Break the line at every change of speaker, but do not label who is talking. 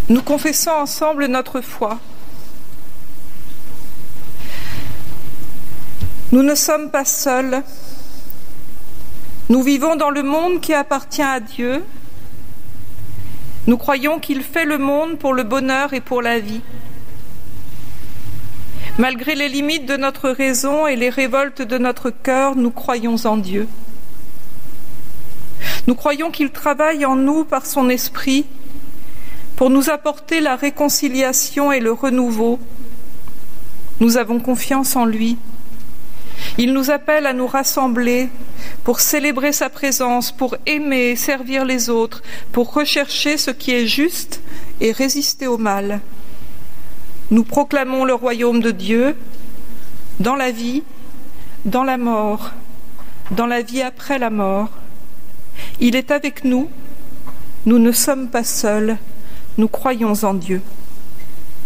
Nous confessons ensemble notre foi. Nous ne sommes pas seuls. Nous vivons dans le monde qui appartient à Dieu. Nous croyons qu'il fait le monde pour le bonheur et pour la vie. Malgré les limites de notre raison et les révoltes de notre cœur, nous croyons en Dieu. Nous croyons qu'il travaille en nous par son esprit pour nous apporter la réconciliation et le renouveau. Nous avons confiance en lui. Il nous appelle à nous rassembler pour célébrer sa présence, pour aimer et servir les autres, pour rechercher ce qui est juste et résister au mal. Nous proclamons le royaume de Dieu dans la vie, dans la mort, dans la vie après la mort. Il est avec nous, nous ne sommes pas seuls, nous croyons en Dieu.